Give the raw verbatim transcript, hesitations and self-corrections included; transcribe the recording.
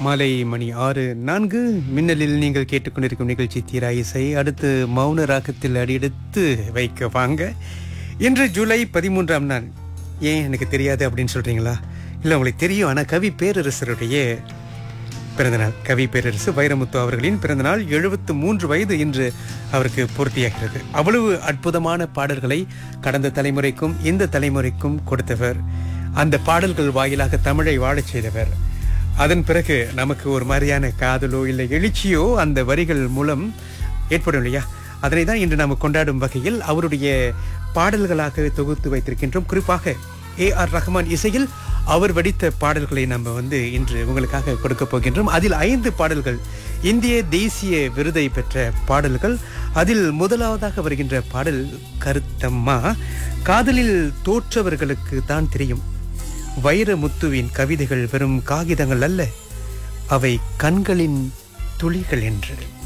மாலை மணி ஆறு நான்கு மின்னலில் நீங்கள் கேட்டுக்கொண்டிருக்கும் நிகழ்ச்சி தீரா இசை. அடுத்து மௌன ராகத்தில் அடியெடுத்து வைக்க வாங்க. இன்று ஜூலை பதிமூன்றாம் நாள். ஏன் எனக்கு தெரியாது அப்படின்னு சொல்றீங்களா? இல்லை, உங்களுக்கு தெரியும். ஆனால் கவி பேரரசருடைய பிறந்தநாள். கவி பேரரசு வைரமுத்து அவர்களின் பிறந்தநாள். எழுபத்து மூன்று வயது இன்று அவருக்கு பூர்த்தியாகிறது. அவ்வளவு அற்புதமான பாடல்களை கடந்த தலைமுறைக்கும் இந்த தலைமுறைக்கும் கொடுத்தவர். அந்த பாடல்கள் வாயிலாக தமிழை வாழச் செய்தவர். அதன் பிறகு நமக்கு ஒரு மாதிரியான காதலோ இல்லை எழுச்சியோ அந்த வரிகள் மூலம் ஏற்படும் இல்லையா? அதனை தான் இன்று நாம் கொண்டாடும் வகையில் அவருடைய பாடல்களாக தொகுத்து வைத்திருக்கின்றோம். குறிப்பாக ஏ ஆர் ரஹ்மான் இசையில் அவர் வடித்த பாடல்களை நம்ம வந்து இன்று உங்களுக்காக கொடுக்க போகின்றோம். அதில் ஐந்து பாடல்கள் இந்திய தேசிய விருதை பெற்ற பாடல்கள். அதில் முதலாவதாக வருகின்ற பாடல் கருத்தம்மா. காதலில் தோற்றவர்களுக்கு தான் தெரியும், வைரமுத்துவின் கவிதைகள் வெறும் காகிதங்கள் அல்ல, அவை கண்களின் துளிகள் என்று.